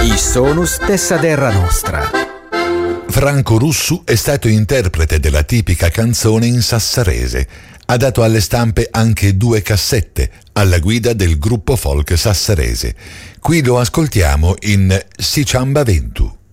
I sonus dessa terra nostra. Franco Russu è stato interprete della tipica canzone in sassarese. Ha dato alle stampe anche 2 cassette alla guida del gruppo folk sassarese. Qui lo ascoltiamo in Si ciamba ventu.